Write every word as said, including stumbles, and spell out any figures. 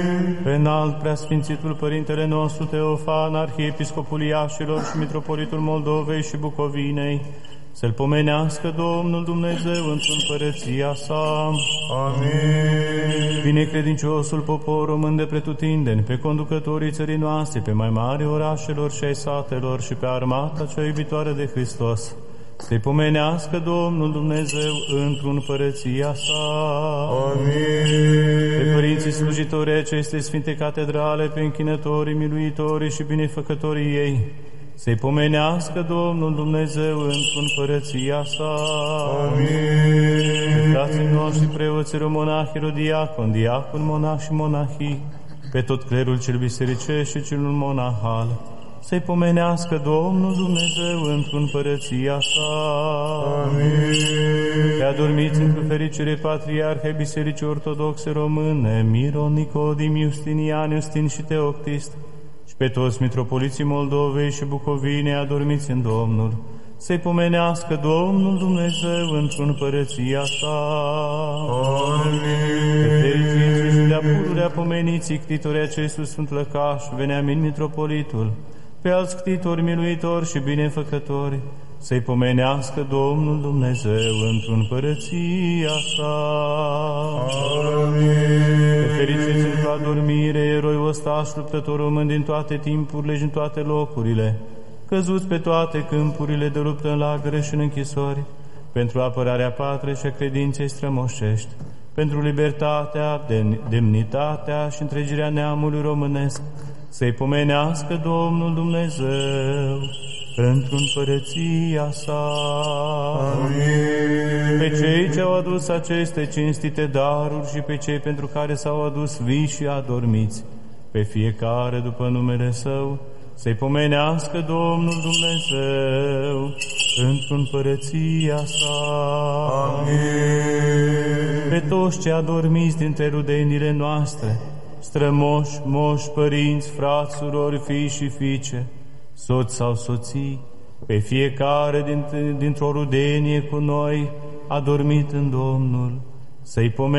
Înalt preasfințitul Părintele nostru Teofan, Arhiepiscopul Iașilor și Mitropolitul Moldovei și Bucovinei, să-L pomenească Domnul Dumnezeu într-o împărăția sa. Amin. Binecredinciosul popor român de pretutindeni, pe conducătorii țării noastre, pe mai mari orașelor și ai satelor și pe armata cea iubitoare de Hristos, să-i pomenească Domnul Dumnezeu într-o împărăția sa. Amin. Pe părinții slujitori acestei Sfinte Catedrale, pe închinătorii, miluitorii și binefăcătorii ei, să-i pomenească Domnul Dumnezeu într-o împărăția sa. Amin. Pe frații noștri, preoți, monahi, diacon, diacon, monahi și monahii, pe tot clerul cel bisericesc și cel monahal, să-i pomenească Domnul Dumnezeu într-o împărăția sa. Amin. Pe adormiți într-o fericire Patriarhei Bisericii Ortodoxe Române, Miron, Nicodim, Justinian, Justin și Teoctist, și pe toți mitropoliții Moldovei și Bucovinei adormiți în Domnul, să-i pomenească Domnul Dumnezeu într-o împărăția sa. Amin. Pe fericiți și de-a pururea pomeniții ctitorii acestui Sfânt Lăcaș, Veniamin Mitropolitul, pe alți ctitori miluitori și binefăcători, să-i pomenească Domnul Dumnezeu într-o împărăția sa. Amin. Pe fericiți într-o adormire, eroi ostași, luptători români din toate timpurile și în toate locurile, căzuți pe toate câmpurile de luptă în lagăre și în închisori, pentru apărarea patriei și a credinței strămoșești, pentru libertatea, demnitatea și întregirea neamului românesc, să-i pomenească Domnul Dumnezeu într-o împărăția sa. Amin. Pe cei ce au adus aceste cinstite daruri și pe cei pentru care s-au adus vii și adormiți, pe fiecare după numele Său, să-i pomenească Domnul Dumnezeu într-o împărăția sa. Amin. Pe toți ce adormiți dintre rudenile noastre, strămoși, moși, părinți, frați, surori, fii și fiice, soți sau soții, pe fiecare dintr- dintr-o rudenie cu noi, adormit în Domnul, să-i pomenească